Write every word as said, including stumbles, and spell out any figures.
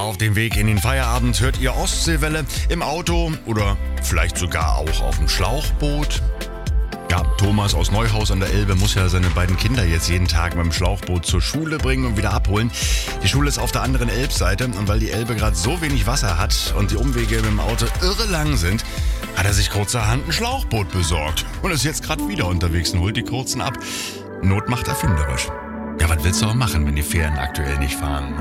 auf dem Weg in den Feierabend hört ihr Ostseewelle im Auto oder vielleicht sogar auch auf dem Schlauchboot. Ja, Thomas aus Neuhaus an der Elbe muss ja seine beiden Kinder jetzt jeden Tag mit dem Schlauchboot zur Schule bringen und wieder abholen. Die Schule ist auf der anderen Elbseite und weil die Elbe gerade so wenig Wasser hat und die Umwege mit dem Auto irre lang sind, hat er sich kurzerhand ein Schlauchboot besorgt und ist jetzt gerade wieder unterwegs und holt die Kurzen ab. Not macht erfinderisch. Ja, was willst du auch machen, wenn die Fähren aktuell nicht fahren, ne?